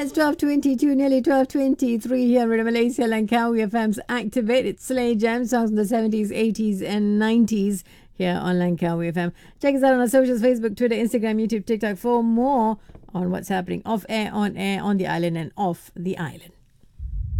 It's 12:22, nearly 12:23 here in Malaysia. Langkawi FM's Activate. It's Slay Jam songs in the 70s, 80s, and 90s here on Langkawi FM. Check us out on our socials: Facebook, Twitter, Instagram, YouTube, TikTok for more on what's happening off air, on the island, and off the island.